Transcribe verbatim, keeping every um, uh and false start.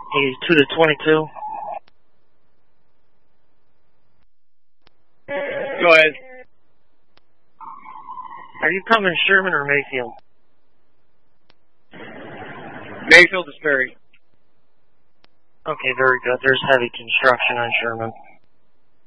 eighty-two to twenty-two. Go ahead. Are you coming Sherman or Mayfield? Mayfield to Sperry. Okay, very good. There's heavy construction on Sherman.